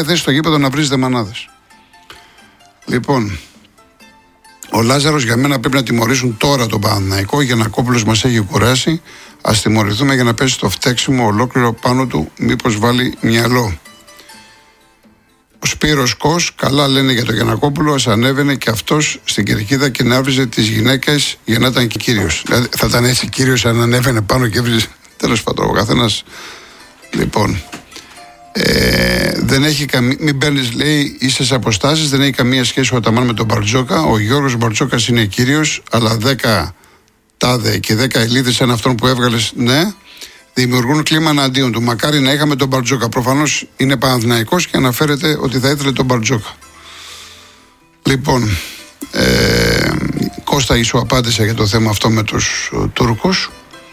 θέση στο γήπεδο να βρίζετε μανάδες. Λοιπόν, ο Λάζαρος για μένα πρέπει να τιμωρήσουν τώρα τον Παναθηναϊκό. Ο Γιαννακόπουλος μας έχει κουράσει. Ας τιμωρηθούμε για να πέσει το φταίξιμο ολόκληρο πάνω του, μήπως βάλει μυαλό. Ο Σπύρος Κος, καλά λένε για τον Γιαννακόπουλο, ας ανέβαινε και αυτός στην κερκίδα και να έβριζε τις γυναίκες για να ήταν και κύριος. Δηλαδή θα ήταν έτσι κύριος αν ανέβαινε πάνω και έβριζε. Τέλος πάντων, ο καθένας. Λοιπόν, δεν έχει μην παίρνεις, λέει, ίσες αποστάσεις, δεν έχει καμία σχέση ο Αταμάν με τον Μπαρτζόκα. Ο Γιώργος Μπαρτζόκας είναι κύριος, αλλά 10 τάδε και 10 ελίδες σαν αυτόν που έβγαλες, ναι, δημιουργούν κλίμα εναντίον του. Μακάρι να είχαμε τον Μπαρτζόκα. Προφανώς είναι Παναθηναϊκός και αναφέρεται ότι θα ήθελε τον Μπαρτζόκα. Λοιπόν, Κώστα, σου απάντησα για το θέμα αυτό με τους Τούρκους.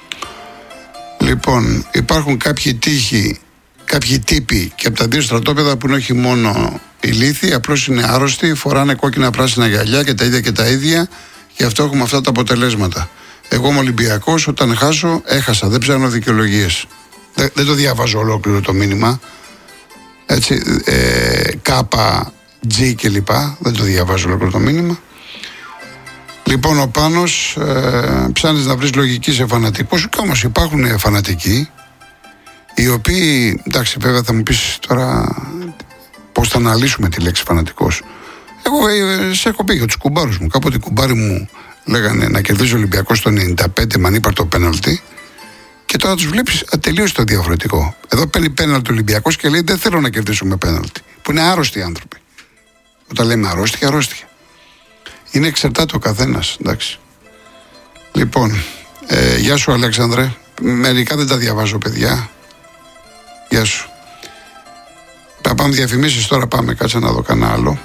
Λοιπόν, υπάρχουν κάποιοι τύποι και από τα δύο στρατόπεδα που είναι όχι μόνο ηλίθιοι, απλώς είναι άρρωστοι, φοράνε κόκκινα πράσινα γυαλιά και τα ίδια, γι' αυτό έχουμε αυτά τα αποτελέσματα. Εγώ είμαι Ολυμπιακός, όταν χάσω, έχασα, δεν ψάχνω δικαιολογίες. Δεν το διαβάζω ολόκληρο το μήνυμα. Έτσι, κάπα, G και λοιπά, δεν το διαβάζω ολόκληρο το μήνυμα. Λοιπόν, ο Πάνος, ψάχνεις να βρεις λογική σε φανατικούς, και όμως υπάρχουν φανατικοί, οι οποίοι, εντάξει, βέβαια θα μου πεις τώρα πώς θα αναλύσουμε τη λέξη φανατικός. Εγώ σε έχω πει για τους κουμπάρους μου. Κάποτε οι κουμπάροι μου λέγανε να κερδίζει ο Ολυμπιακός το 95 με ανύπαρτο πέναλτι, και τώρα τους βλέπεις τελείως το διαφορετικό. Εδώ παίρνει πέναλτι ο Ολυμπιακός και λέει δεν θέλω να κερδίσω με πέναλτι. Που είναι άρρωστοι άνθρωποι. Όταν λέμε αρρώστια. Είναι εξαρτάται ο καθένας, εντάξει. Λοιπόν, γεια σου Αλέξανδρε. Μερικά δεν τα διαβάζω, παιδιά. Γεια σου. Θα πάμε διαφημίσεις τώρα, πάμε, κάτσε να δω κανένα άλλο.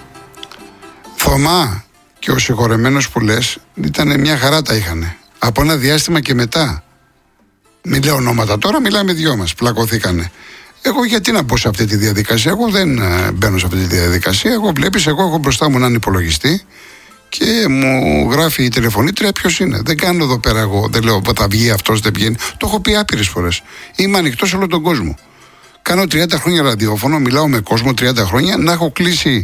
Θωμά και ο συγχωρεμένος που λες, ήταν μια χαρά τα είχανε. Από ένα διάστημα και μετά. Μην λέω ονόματα τώρα, μιλάμε δυο μας, πλακωθήκανε. Εγώ γιατί να μπω σε αυτή τη διαδικασία, εγώ δεν μπαίνω σε αυτή τη διαδικασία. Εγώ βλέπεις, εγώ έχω μπροστά μου έναν υπολογιστή και μου γράφει η τηλεφωνήτρια ποιος είναι. Δεν κάνω εδώ πέρα εγώ, δεν λέω θα βγει αυτός, δεν βγαίνει. Το έχω πει άπειρες φορές. Είμαι ανοιχτός σε όλο τον κόσμο. Κάνω 30 χρόνια ραδιόφωνο, μιλάω με κόσμο 30 χρόνια, να έχω κλείσει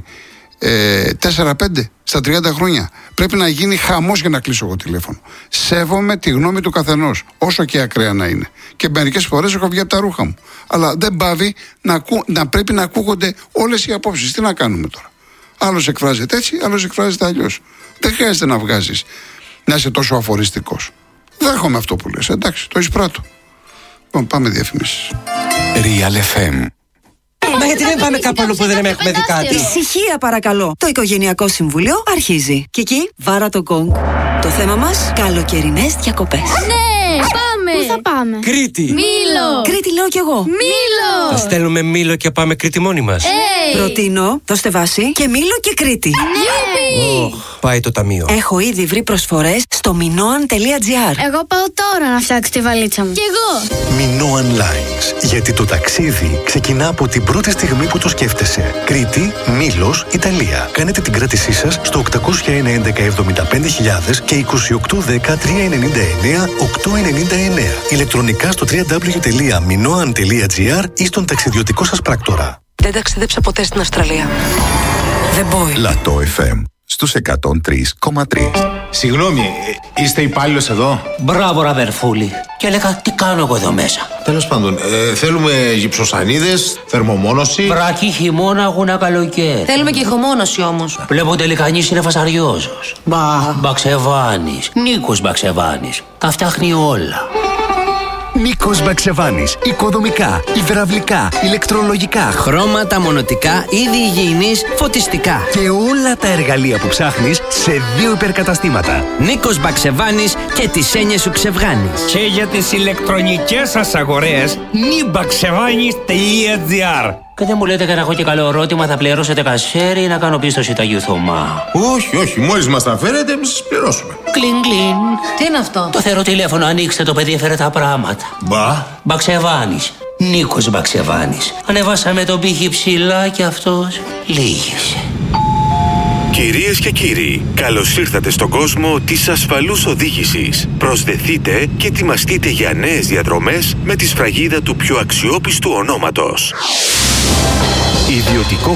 4-5 στα 30 χρόνια. Πρέπει να γίνει χαμός για να κλείσω εγώ τηλέφωνο. Σέβομαι τη γνώμη του καθενός, όσο και ακραία να είναι. Και μερικές φορές έχω βγει από τα ρούχα μου. Αλλά δεν πάβει να πρέπει να ακούγονται όλες οι απόψεις. Τι να κάνουμε τώρα. Άλλος εκφράζεται έτσι, άλλος εκφράζεται αλλιώς. Δεν χρειάζεται να βγάζεις, να είσαι τόσο αφοριστικός. Δέχομαι αυτό που λες, εντάξει, το εισπράττω. Λοιπόν, πάμε διαφημίσεις. Real FM. Μα γιατί δεν πάμε κάπου αλλού που δεν έχουμε δει κάτι. Ησυχία παρακαλώ. Το Οικογενειακό Συμβούλιο αρχίζει. Κική, βάρα το γκονγκ. Το θέμα μας, καλοκαιρινές διακοπές. Ναι, πάμε. Πού θα πάμε? Κρήτη. Μήλο. Κρήτη λέω κι εγώ. Μήλο. Θα στέλνουμε Μήλο και πάμε Κρήτη μόνοι μας. Προτείνω, δώστε βάση, και Μήλο και Κρήτη. Πάει το ταμείο. Έχω ήδη βρει προσφορές στο minoan.gr. Εγώ πάω τώρα να φτιάξω τη βαλίτσα μου. Κι εγώ. Minoan Lines. Γιατί το ταξίδι ξεκινά από την πρώτη στιγμή που το σκέφτεσαι. Κρήτη, Μήλος, Ιταλία. Κάνετε την κράτησή σας στο 801-11-75.000 και 2810-399-899. Ηλεκτρονικά στο www.minoan.gr ή στον ταξιδιωτικό σας πράκτορα. Δεν ταξίδεψα ποτέ στην Αυστραλία. The Boy. Λατό FM στους 103,3. Συγγνώμη, είστε υπάλληλος εδώ? Μπράβο, ραβερφούλη. Και έλεγα, τι κάνω εγώ εδώ μέσα. Τέλος πάντων, θέλουμε γυψοσανίδες, θερμομόνωση. Βρακή, χειμώνα, αγώνα, καλοκαίρι. Θέλουμε και ηχομόνωση όμως. Βλέπω τελικανής είναι φασαριόζος. Μπαξεβάνης, Νίκος Μπαξεβάνης. Τα φτιάχνει όλα. Νίκος Μπαξεβάνης. Οικοδομικά, υδραυλικά, ηλεκτρολογικά, Χρώματα, μονοτικά, είδη υγιεινής, φωτιστικά. και όλα τα εργαλεία που ψάχνεις σε 2 υπερκαταστήματα. Νίκος Μπαξεβάνης και τις έννοιες σου ξεβγάνεις. Και για τις ηλεκτρονικές σας αγορές, nibaxevanis.gr. Και δεν μου λέτε και να έχω και καλό ερώτημα, θα πληρώσετε κασέρι ή να κάνω πίστοση τα Θωμά. Όχι, μόλις μας τα φέρετε, εμείς σας πληρώσουμε. Κλιν, κλιν. Τι είναι αυτό? Το θεροτηλέφωνο, ανοίξτε το, παιδί έφερε τα πράγματα. Μπα. Μπαξεβάνης. Νίκος Μπαξεβάνης. Ανεβάσαμε τον πύχη ψηλά και αυτός λύγησε. Κυρίες και κύριοι, καλώς ήρθατε στον κόσμο της ασφαλούς οδήγησης. Προσδεθείτε και ετοιμαστείτε για νέες διαδρομές με τη σφραγίδα του πιο αξιόπιστου ονόματος. Ιδιωτικό